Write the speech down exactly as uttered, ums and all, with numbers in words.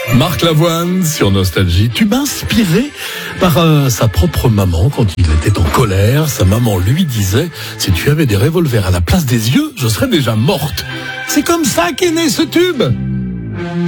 Marc Lavoine sur Nostalgie, tube inspiré par euh, sa propre maman quand il était en colère. Sa maman lui disait « Si tu avais des revolvers à la place des yeux, je serais déjà morte ». C'est comme ça qu'est né ce tube.